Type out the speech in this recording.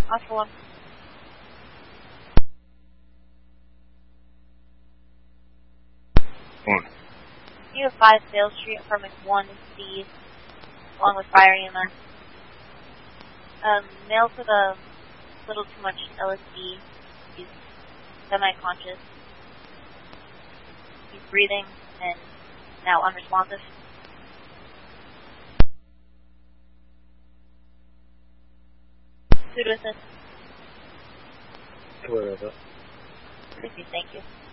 Oscar 1. You have 5 Sales Street, apartment 1C, along with fire EMS. Male with a little too much LSD. He's semi-conscious. He's breathing and now unresponsive. Who to assist? Whatever. Thank you.